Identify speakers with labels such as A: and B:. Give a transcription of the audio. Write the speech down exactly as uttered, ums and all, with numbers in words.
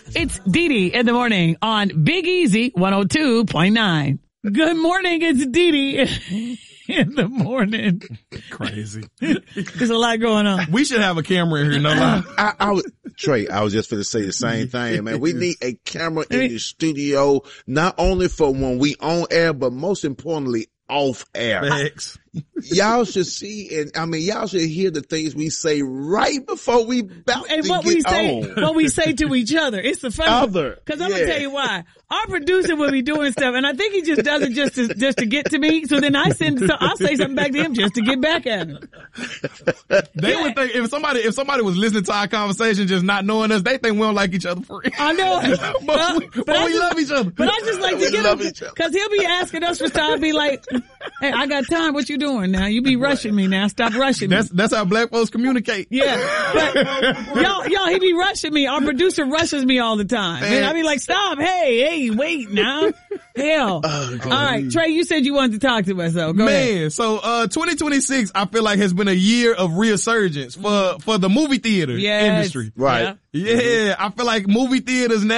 A: It's Dee Dee in the morning on Big Easy one oh two point nine. Good morning, it's Dee Dee in the morning.
B: Crazy.
A: There's a lot going on.
B: We should have a camera in here, no lie.
C: I, I was, Trey, I was just going to say the same thing, man. We need a camera in the studio, not only for when we on air, but most importantly, off air.
B: Thanks.
C: Y'all should see, and I mean, y'all should hear the things we say right before we about
A: And
C: to
A: what
C: get
A: we say,
C: on.
A: what we say to each other. It's the funny.
C: Other.
A: Cause I'm
C: Yeah.
A: gonna tell you why. Our producer will be doing stuff, and I think he just does it just to, just to get to me. So then I send, so I'll say something back to him just to get back at him.
B: They
A: Yeah.
B: would think if somebody if somebody was listening to our conversation just not knowing us, they think we don't like each other for real.
A: I know.
B: but
A: Well,
B: we,
A: but
B: but
A: I
B: we
A: just-
B: love each other.
A: But I just like to
C: We
A: get
C: love
A: him,
C: each other.
A: cause he'll be asking us for stuff. I'll be like, hey, I got time. What you doing now? You be rushing me now. Stop rushing me.
B: That's that's how black folks communicate.
A: Yeah, but y'all, y'all, he be rushing me. Our producer rushes me all the time. And I be like, stop. Hey, hey, wait now. Hell. All right. Trey, you said you wanted to talk to us though. Go
B: Man,
A: ahead.
B: so uh twenty twenty-six I feel like has been a year of resurgence for for the movie theater
A: Yes.
B: industry.
C: Right.
A: Yeah.
B: Yeah, I feel like movie theaters now